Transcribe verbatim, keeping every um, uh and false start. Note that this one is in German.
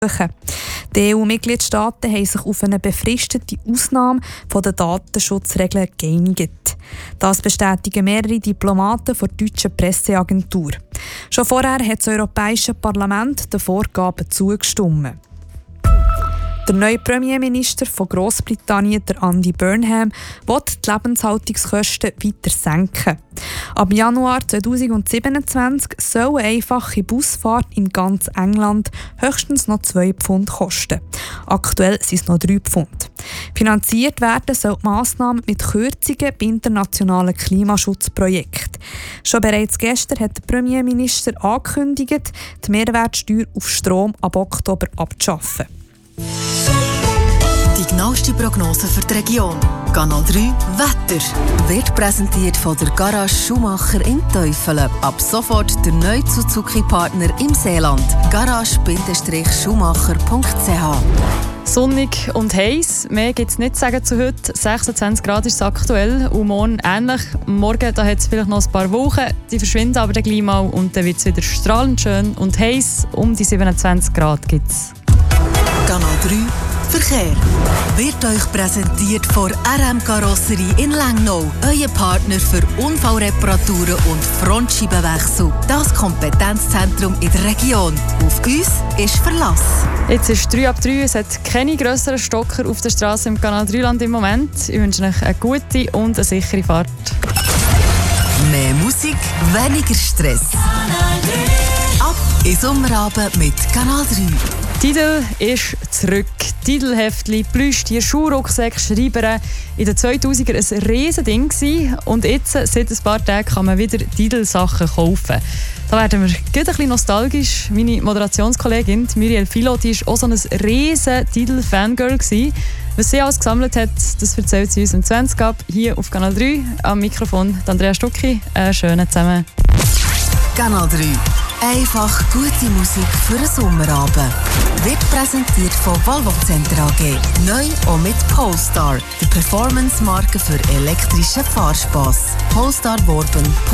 Die E U-Mitgliedstaaten haben sich auf eine befristete Ausnahme von den Datenschutzregeln geeinigt. Das bestätigen mehrere Diplomaten der deutschen Presseagentur. Schon vorher hat das Europäische Parlament den Vorgaben zugestimmt. Der neue Premierminister von Grossbritannien, der Andy Burnham, will die Lebenshaltungskosten weiter senken. Ab Januar zweitausendsiebenundzwanzig soll eine einfache Busfahrt in ganz England höchstens noch zwei Pfund kosten. Aktuell sind es noch drei Pfund. Finanziert werden soll die Massnahme mit Kürzungen bei internationalen Klimaschutzprojekten. Schon bereits gestern hat der Premierminister angekündigt, die Mehrwertsteuer auf Strom ab Oktober abzuschaffen. Die genaueste Prognose für die Region. Kanal drei Wetter wird präsentiert von der Garage Schumacher in Teufelen. Ab sofort der neue Suzuki-Partner im Seeland. garage Schumacher punkt c h. Sonnig und heiß. Mehr gibt es nicht zu sagen zu heute. sechsundzwanzig Grad ist es aktuell und morgen ähnlich. Morgen hat es vielleicht noch ein paar Wochen. Die verschwinden aber dann gleich mal und dann wird es wieder strahlend schön und heiß. Um die siebenundzwanzig Grad gibt es. Kanal drei Verkehr wird euch präsentiert von R M Karosserie in Lengnau. Euer Partner für Unfallreparaturen und Frontscheibenwechsel. Das Kompetenzzentrum in der Region. Auf uns ist Verlass. Jetzt ist drei ab drei. Es hat keine grösseren Stocker auf der Straße im Kanal drei Land im Moment. Ich wünsche euch eine gute und eine sichere Fahrt. Mehr Musik, weniger Stress. Ab in Sommerabend mit Kanal drei. Tidal ist zurück. Titelheftli, Plüschtier, Schuhrucksäcke, Schreiber. In den zweitausender ein riesen Ding gewesen. Und jetzt, seit ein paar Tagen, kann man wieder Tidal-Sachen kaufen. Da werden wir ein bisschen nostalgisch. Meine Moderationskollegin Muriel Philo, die war auch so ein riesen Tidal-Fangirl gewesen. Was sie alles gesammelt hat, das erzählt sie uns um zwanzig ab. Hier auf Kanal drei. Am Mikrofon Andrea Stucki. Einen schönen zusammen. Kanal drei. Einfach gute Musik für einen Sommerabend. Wird präsentiert von Volvo Center A G. Neu und mit Polestar, der Performance-Marke für elektrischen Fahrspass. Polestar Worben.